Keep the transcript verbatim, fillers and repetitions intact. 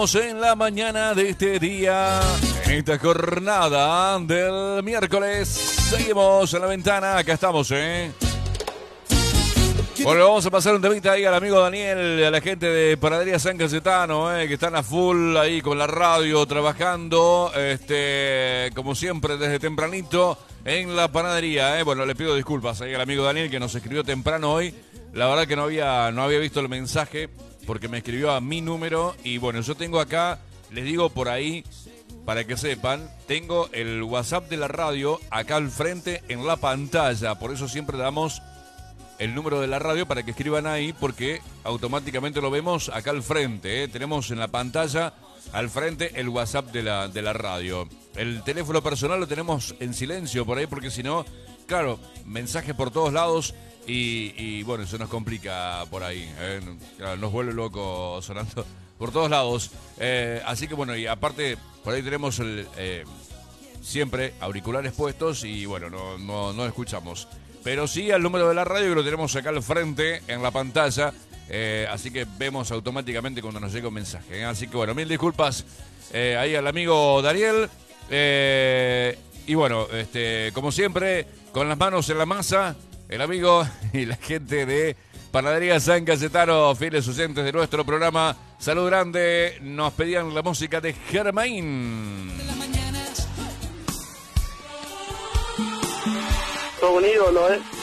En la mañana de este día, en esta jornada del miércoles, seguimos en la ventana, acá estamos, ¿eh? Bueno, vamos a pasar un temita ahí al amigo Daniel, a la gente de Panadería San Cayetano, ¿eh? Que están a full ahí con la radio, trabajando, este, como siempre, desde tempranito en la panadería, ¿eh? Bueno, le pido disculpas ahí al amigo Daniel que nos escribió temprano hoy, la verdad que no había, no había visto el mensaje, porque me escribió a mi número y bueno, yo tengo acá, les digo por ahí, para que sepan, tengo el WhatsApp de la radio acá al frente en la pantalla, por eso siempre damos el número de la radio para que escriban ahí, porque automáticamente lo vemos acá al frente, ¿eh? Tenemos en la pantalla al frente el WhatsApp de la, de la radio. El teléfono personal lo tenemos en silencio por ahí, porque si no, claro, mensajes por todos lados. Y, y bueno, eso nos complica por ahí, ¿eh? Nos vuelve loco sonando por todos lados. Eh, así que bueno, y aparte, por ahí tenemos el, eh, siempre auriculares puestos y bueno, no, no, no escuchamos. Pero sí al número de la radio que lo tenemos acá al frente en la pantalla. Eh, así que vemos automáticamente cuando nos llega un mensaje, ¿eh? Así que bueno, mil disculpas eh, ahí al amigo Daniel. Eh, y bueno, este, como siempre, con las manos en la masa. El amigo y la gente de Panadería San Cayetano, fieles oyentes de nuestro programa. Salud grande, nos pedían la música de Germain. Todo un ídolo, ¿eh?